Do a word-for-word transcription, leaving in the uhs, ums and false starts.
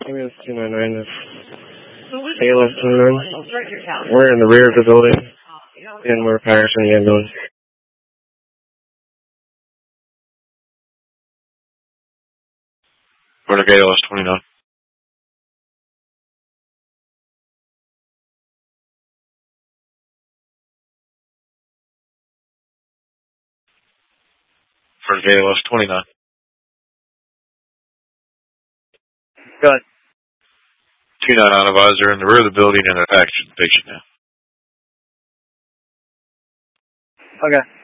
Ambulance two nine nine is A L S twenty-nine. We're in the rear of the building, and we're passing the ambulance. We're in A L S twenty-nine. For A L S twenty-nine. Go ahead. two nine nine advisor in the rear of the building and attached to the patient now. Okay.